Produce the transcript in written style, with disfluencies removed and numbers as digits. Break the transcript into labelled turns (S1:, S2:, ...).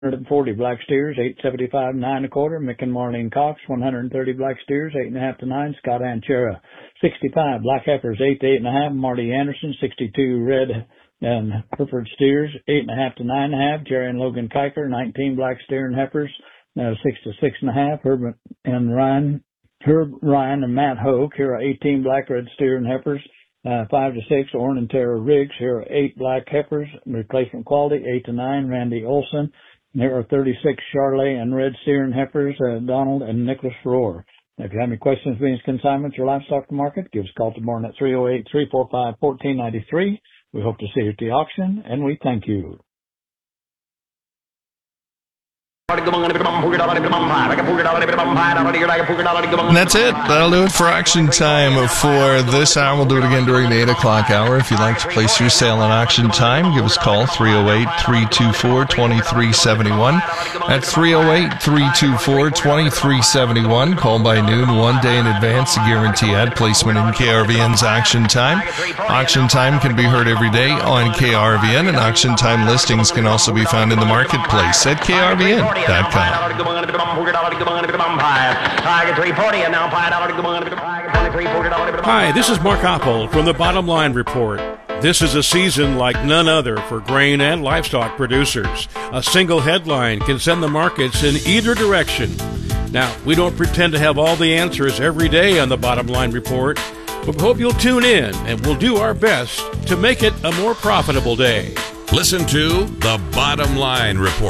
S1: 140 black steers, 875, 9 1/4. Mick and Marlene Cox, 130 black steers, 8.5 to 9. Scott Anchera, 65 black heifers, 8 to 8.5. Marty Anderson, 62 red and Hereford steers, 8.5 to 9.5. Jerry and Logan Kiker, 19 black steer and heifers, 6 to 6.5. Herb Ryan and Matt Hoke, here are 18 black red steer and heifers, 5 to 6. Orrin and Tara Riggs, here are 8 black heifers, replacement quality, 8 to 9. Randy Olson. There are 36 Charlet and red steer and heifers, Donald and Nicholas Rohr. If you have any questions, means consignments, or livestock to market, give us a call tomorrow at 308-345-1493. We hope to see you at the auction, and we thank you.
S2: And that's it. That'll do it for auction time for this hour. We'll do it again during the 8 o'clock hour. If you'd like to place your sale on auction time, give us a call, 308-324-2371. That's 308-324-2371. Call by noon, 1 day in advance to guarantee ad placement in KRVN's auction time. Auction time can be heard every day on KRVN, and auction time listings can also be found in the marketplace at KRVN.
S3: Hi, this is Mark Oppel from the Bottom Line Report. This is a season like none other for grain and livestock producers. A single headline can send the markets in either direction. Now, we don't pretend to have all the answers every day on the Bottom Line Report, but we hope you'll tune in, and we'll do our best to make it a more profitable day.
S4: Listen to the Bottom Line Report.